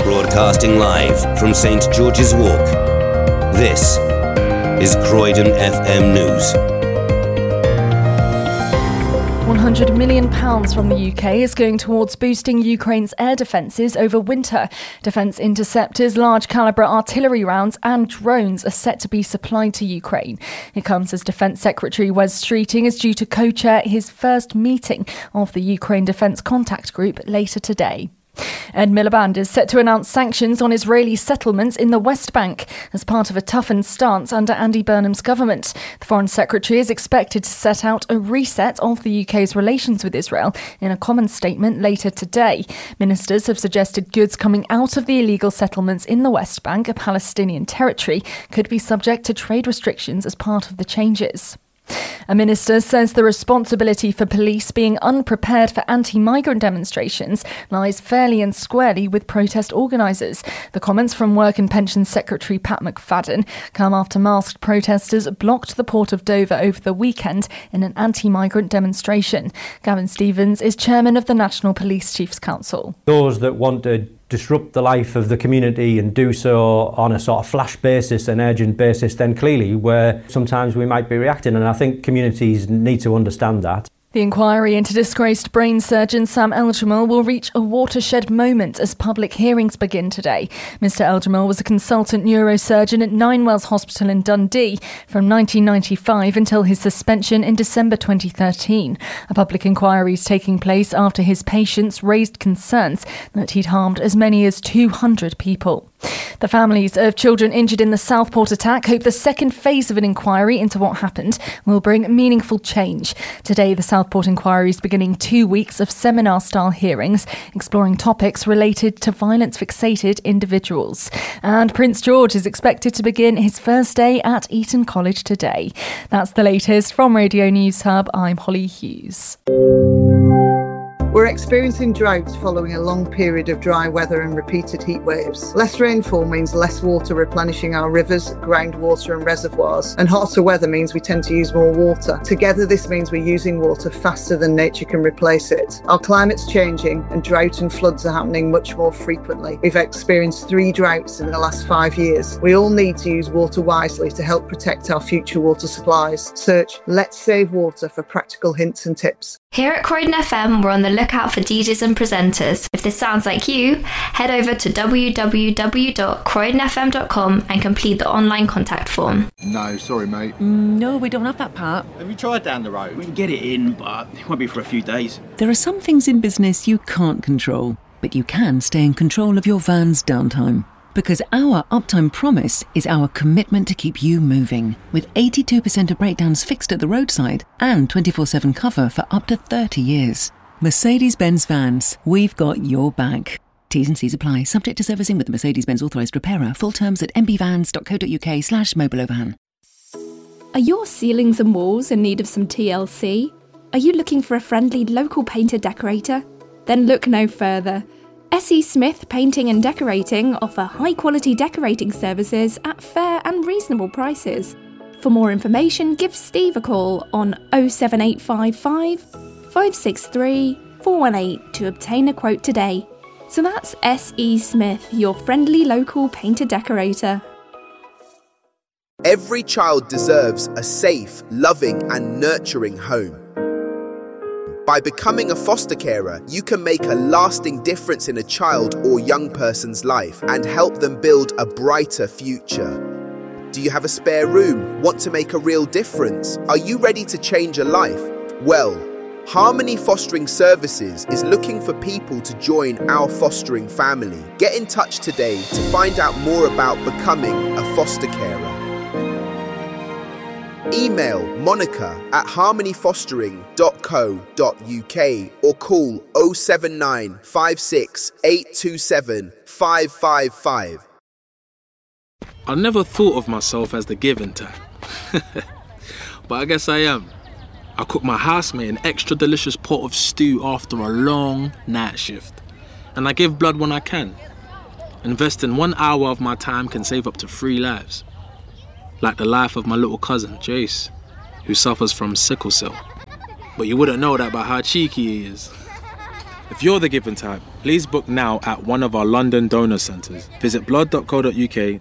Broadcasting live from St George's Walk. This is Croydon FM News. £100 million from the UK is going towards boosting Ukraine's air defences over winter. Defence interceptors, large calibre artillery rounds and drones are set to be supplied to Ukraine. It comes as Defence Secretary Wes Streeting is due to co-chair his first meeting of the Ukraine Defence Contact Group later today. Ed Miliband is set to announce sanctions on Israeli settlements in the West Bank as part of a toughened stance under Andy Burnham's government. The Foreign Secretary is expected to set out a reset of the UK's relations with Israel in a common statement later today. Ministers have suggested goods coming out of the illegal settlements in the West Bank, a Palestinian territory, could be subject to trade restrictions as part of the changes. A minister says the responsibility for police being unprepared for anti-migrant demonstrations lies fairly and squarely with protest organisers. The comments from Work and Pensions Secretary Pat McFadden come after masked protesters blocked the port of Dover over the weekend in an anti-migrant demonstration. Gavin Stevens is chairman of the National Police Chiefs Council. Those that want to disrupt the life of the community and do so on a sort of flash basis, an urgent basis, then clearly where sometimes we might be reacting, and I think communities need to understand that. The inquiry into disgraced brain surgeon Sam Eljamal will reach a watershed moment as public hearings begin today. Mr Eljamal was a consultant neurosurgeon at Ninewells Hospital in Dundee from 1995 until his suspension in December 2013. A public inquiry is taking place after his patients raised concerns that he'd harmed as many as 200 people. The families of children injured in the Southport attack hope the second phase of an inquiry into what happened will bring meaningful change. Today, the Southport inquiry is beginning 2 weeks of seminar-style hearings exploring topics related to violence-fixated individuals. And Prince George is expected to begin his first day at Eton College today. That's the latest from Radio News Hub. I'm Holly Hughes. We're experiencing droughts following a long period of dry weather and repeated heat waves. Less rainfall means less water replenishing our rivers, groundwater and reservoirs, and hotter weather means we tend to use more water. Together, this means we're using water faster than nature can replace it. Our climate's changing and drought and floods are happening much more frequently. We've experienced 3 droughts in the last 5 years. We all need to use water wisely to help protect our future water supplies. Search Let's Save Water for practical hints and tips. Here at Croydon FM, we're on the lookout for DJs and presenters. If this sounds like you, head over to www.croydonfm.com and complete the online contact form. No, sorry mate. No, we don't have that part. Have you tried down the road? We can get it in, but it won't be for a few days. There are some things in business you can't control, but you can stay in control of your van's downtime. Because our uptime promise is our commitment to keep you moving, with 82% of breakdowns fixed at the roadside and 24/7 cover for up to 30 years. Mercedes-Benz Vans, we've got your back. T's and C's apply, subject to servicing with the Mercedes-Benz authorised repairer. Full terms at mbvans.co.uk/mobile-van. Are your ceilings and walls in need of some TLC? Are you looking for a friendly local painter decorator? Then look no further. S.E. Smith Painting and Decorating offer high-quality decorating services at fair and reasonable prices. For more information, give Steve a call on 07855 563 418 to obtain a quote today. So that's S.E. Smith, your friendly local painter decorator. Every child deserves a safe, loving and nurturing home. By becoming a foster carer, you can make a lasting difference in a child or young person's life and help them build a brighter future. Do you have a spare room? Want to make a real difference? Are you ready to change a life? Well, Harmony Fostering Services is looking for people to join our fostering family. Get in touch today to find out more about becoming a foster carer. Email monica@harmonyfostering.co.uk or call 079 56 827 555. I never thought of myself as the giving type, but I guess I am. I cook my housemate an extra delicious pot of stew after a long night shift, and I give blood when I can. Investing 1 hour of my time can save up to 3 lives. Like the life of my little cousin, Jace, who suffers from sickle cell. But you wouldn't know that by how cheeky he is. If you're the giving type, please book now at one of our London donor centres. Visit blood.co.uk